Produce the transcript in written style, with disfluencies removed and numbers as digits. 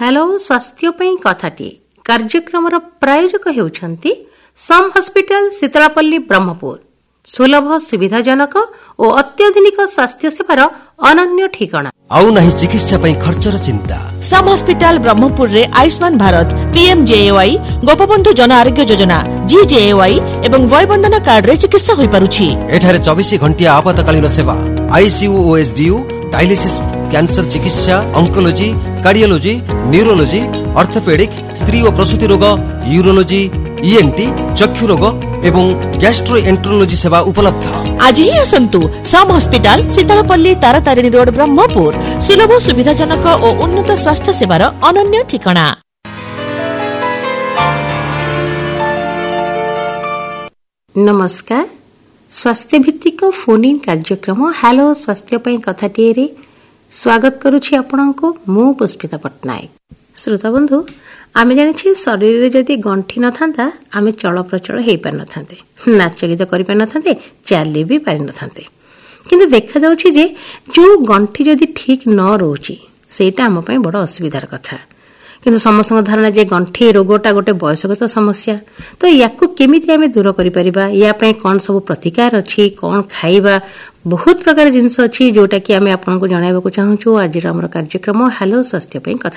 Hello स्वास्थ्य ପାଇଁ କଥାଟି କାର୍ଯ୍ୟକ୍ରମର ପ୍ରାୟୋଜକ ହେଉଛନ୍ତି ସମ୍ ହସ୍ପିଟାଲ ଶୀତଳାପଲ୍ଲୀ ବ୍ରହ୍ମପୁର। ସୁଲଭ ସୁବିଧାଜନକ ଓ ଅତ୍ୟାଧୁନିକ ସ୍ୱାସ୍ଥ୍ୟ ସେବାର ଅନନ୍ୟ ଠିକଣା। ଆଉ ନାହିଁ ଚିକିତ୍ସା ପାଇଁ ଖର୍ଚ୍ଚର ଚିନ୍ତା। ସମ୍ ହସ୍ପିଟାଲ ବ୍ରହ୍ମପୁରରେ ଆୟୁଷ୍ମାନ ଭାରତ, PMJAY, ଗୋପବନ୍ଧୁ ଜନ ଆରୋଗ୍ୟ ଯୋଜନା, GJAY ଏବଂ ବୟବନ୍ଦନା କାର୍ଡରେ ଚିକିତ୍ସା ହୋଇପାରୁଛି। ଏଠାରେ 24 ଘଣ୍ଟିଆ ଆପାତକାଳୀନ ସେବା, ICU ଓ SDU, डायलिसिस, कैंसर चिकित्सा, ऑन्कोलॉजी, कार्डियोलॉजी, न्यूरोलॉजी, ऑर्थोपेडिक, स्त्री और प्रसूति रोग, यूरोलॉजी, ENT, चक्षु रोग एवं गैस्ट्रोएंट्रोलॉजी सेवा उपलब्ध। आज ही आसंतु सम हॉस्पिटल शीतलपल्ली तारातारिणी रोड ब्रह्मपुर। सुलभ सुविधाजनक और उन्नत स्वास्थ्य सेवार अनन्य ठिकाना। नमस्कार। स्वास्थ्य भित्तिक फोन इन कार्यक्रम हेलो स्वास्थ्य ପାଇଁ କଥାଟିଏ स्वागत करुछि आपनको मु पुष्पिता पटनायक। श्रोता बंधु, आमे जानिछि शरीर जदि गंठी न थांता आमे चलप्रचल हेइ पार न थांते, नाच गीत करि पार न थांते, चाली भी पार न थांते। किंतु देखा जाउछि जे जो गंठी जदि ठीक न रहउछि सेटा हम पय बड़ असुविधार कथा। किंतु समस्त धारणा जे गंठी रोगटा गोटे बयसगत समस्या, तो याकू केमिति आमे दूर करि परिबा, या पय कोन सब प्रतिकार अछि, कोन खाइबा, बहुत प्रकार जिनस अछि जोटा कि आमे आपनको जणाइबाकू चाहूछु। आज हमर कार्यक्रम हेलो स्वास्थ्य पय कथा।